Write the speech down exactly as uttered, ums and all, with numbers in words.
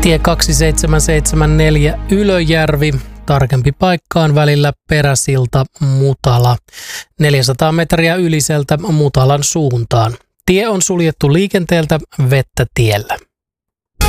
Tie kaksituhattaseitsemänsataaseitsemänkymmentäneljä Ylöjärvi, tarkempi paikka on välillä Peräsilta Mutala, neljäsataa metriä Yliseltä Mutalan suuntaan. Tie on suljettu liikenteeltä vettä tiellä.